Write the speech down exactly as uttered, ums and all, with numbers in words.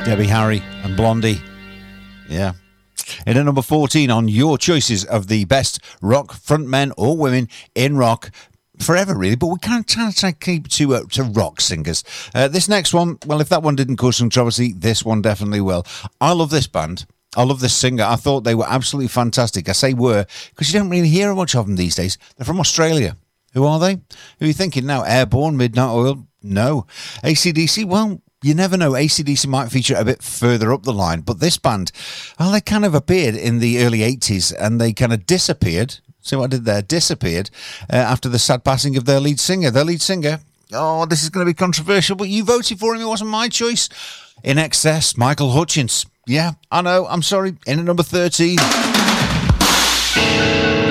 Debbie Harry and Blondie. Yeah. In at number fourteen on your choices of the best rock frontmen or women in rock forever, really, but we can't try to keep to uh, to rock singers. Uh, this next one, well, if that one didn't cause controversy, this one definitely will. I love this band. I love this singer. I thought they were absolutely fantastic. I say were because you don't really hear much of them these days. They're from Australia. Who are they? Who are you thinking now? Airborne, Midnight Oil? No. A C D C? Well, you never know. A C D C might feature a bit further up the line, but this band, well, they kind of appeared in the early eighties and they kind of disappeared. See what I did there? Disappeared uh, after the sad passing of their lead singer. Their lead singer, oh, this is going to be controversial, but you voted for him. It wasn't my choice. In Excess, Michael Hutchence. Yeah, I know. I'm sorry. In at number thirteen.